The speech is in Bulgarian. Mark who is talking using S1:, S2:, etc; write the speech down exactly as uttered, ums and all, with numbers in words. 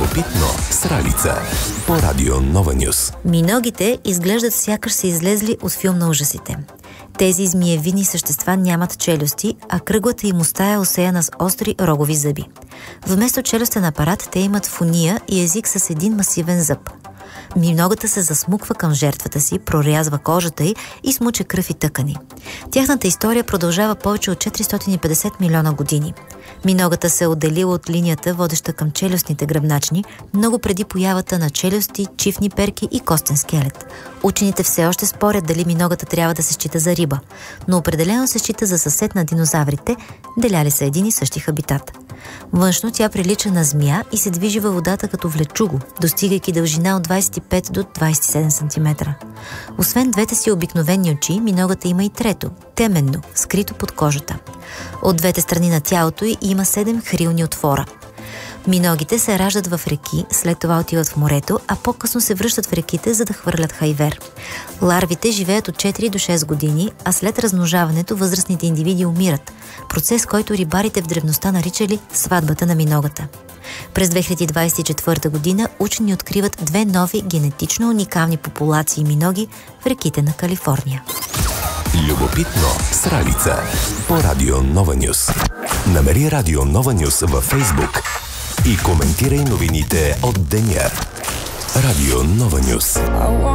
S1: Любопитно с Ралица по Радио Нова Нюс.
S2: Миногите изглеждат сякаш са излезли от филм на ужасите. Тези змиевидни същества нямат челюсти, а кръглата им уста е осеяна с остри рогови зъби. Вместо челюстен апарат, те имат фония и език с един масивен зъб. Миногата се засмуква към жертвата си, прорязва кожата й и смуче кръв и тъкани. Тяхната история продължава повече от четиристотин и петдесет милиона години. Миногата се е отделила от линията, водеща към челюстните гръбначни, много преди появата на челюсти, чифни перки и костен скелет. Учените все още спорят дали миногата трябва да се счита за риба, но определено се счита за съсед на динозаврите, деляли са един и същи хабитат. Външно тя прилича на змия и се движи във водата като влечуго, достигайки дължина от двадесет и пет до двадесет и седем сантиметра. Освен двете си обикновени очи, миногата има и трето, теменно, скрито под кожата. От двете страни на тялото й има седем хрилни отвора. Миногите се раждат в реки, след това отиват в морето, а по-късно се връщат в реките, за да хвърлят хайвер. Ларвите живеят от четири до шест години, а след размножаването възрастните индивиди умират. Процес, който рибарите в древността наричали сватбата на миногата. През две хиляди двадесет и четвърта година учени откриват две нови генетично уникални популации миноги в реките на Калифорния.
S1: Любопитно с Ралица по Радио Нова Нюс. Намери Радио Нова Нюс във Фейсбук и коментирай новините от деня. Радио Нова Нюс.